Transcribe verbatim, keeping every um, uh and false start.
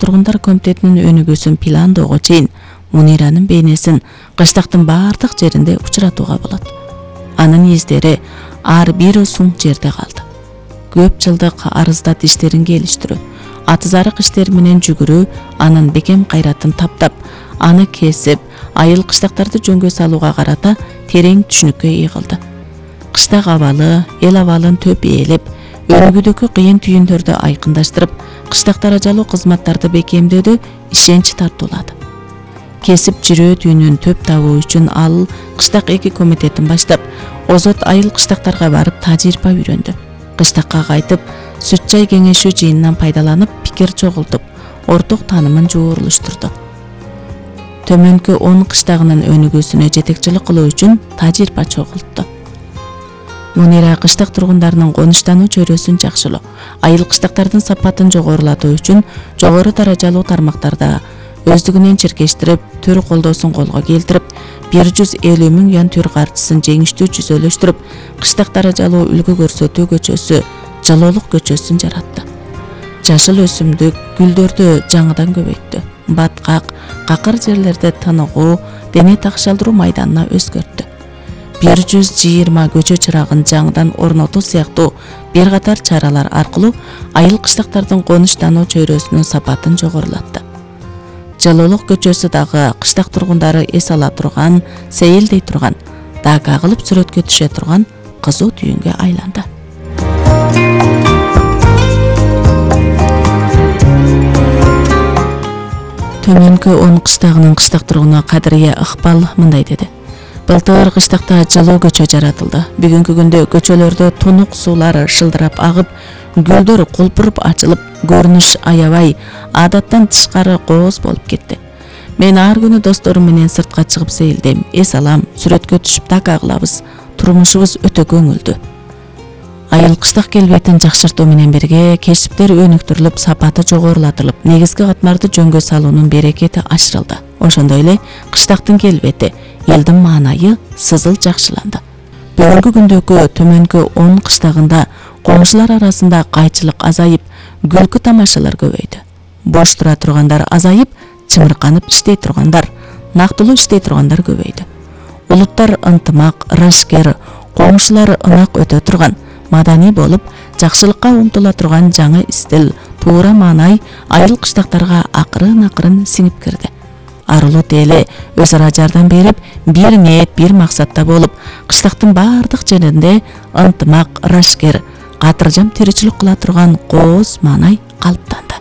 тургундар комитетинин өнүгүүсүн пландоого чейин Муниранын бейнесин кыштактын бардык жеринде учуратууга болот. Анын издери ар бир суң жерде калды. Көп жылдык арыздат иштерин келиштирүү, атызарык иштер менен жүгүрүү анын бекем кайратын таптап, аны кесип, айыл кыштактарды жөнгө салууга карата терең түшүнүккө ээ кылды. Кыштак абалы, эл абалын төп ээлеп, өнүгүүдөгү кыйын түйүндөрдү айкындаштырып, кыштактар ажалуу кызматтарды бекемдөөдө ишенч тартуулады. Кесип жүрөө түйүнүн төп табуу үчүн ал кыштак эки комитетин баштап, озот айыл кыштактарга барып тажрыйба үйрөндү. Кыштакка кайтып, сүт чай кеңешүү жыйынынан пайдаланып, пикир чогултуп, орток таанымын жуурулуштурду. Төмөнкү он кыштагынын өнүгүүсүнө жетекчилик кылуу үчүн тажрыйба чогултту. Мунира кыштак тургундарынын конуштануу чөйрөсүн жакшылоо, айыл кыштактардын сапатын жогорулатуу үчүн жогору даражалуу тармактарда өздүгүнөн чиркештирип, төр колдоосун колго келтирип, бир жүз элүү миң уян төр картысын жеңиштүү жүзөлөштүрүп, кыштак даражалуу үлгү көрсөтүү көчөсү, жалоолук көчөсүн жаратты. Жашыл өсүмдүк, гүлдөрдү жаңыдан көбөйттү. Баткак, какыр жерлерде тыныгуу, дене такшалдыруу майданына өзгөрттү. бир жүз жыйырма көчө чырагын жаңыдан орнотуу сыяктуу бир катар чаралар аркылуу айыл кыштактардын конуштануу чөйрөсүнүн сапатын жогорулатты. Жалоолук көчөсү дагы кыштак тургундары эс ала турган, сейилдей турган, дака кылып сүрөткө түшө турган кызуу түйүнгө айланды. Төмөнкү он кыштагынын кыштак тургуну Кадырия Ыкбал мындай деди. Былтыр кыштакта жылуу көчө жаратылды. Бүгүнкү күндө көчөлөрдө тунук суулар шылдырап агып, гүлдөр кулпуруп ачылып, көрүнүш аябай, адаттан тышкары кооз болуп кетти. Мен ар күнү досторум менен сыртка чыгып сейилдейм, эс алам, сүрөткө түшүп така кылабыз. Турмушубуз өтө көңүлдүү. Айыл кыштак келбетин жакшыртуу менен берге кесиптер өнүктүрүлүп, сапаты жогорулатылып, негизги катмарды жөнгө салуунун берекети ашырылды. Ошондой эле кыштактын келбети, элдин маанайы сызыл жакшыланды. Бүгүнкү күндөгү төмөнкү он кыштагында комшулар арасында кайчылык азайып, күлкү тамашалар көбөйдү. Бош тура тургандар азайып, чымырканып иштей тургандар, нактылуу иштей тургандар көбөйдү. Улуттар ынтымак, ырашкер, комшулары ынак өтө турган, маданий болуп, жакшылыкка умтула турган жаңы стил, туура маанай айыл кыштактарга акырын-акырын сиңип кирди. Арылут эли өз ара жардам берип, бир ниет, бир максатта болуп, кыштактын бардык жеринде ынтымак, ырашкер, катыржам тиричилик кыла турган кооз маанай калыптанды.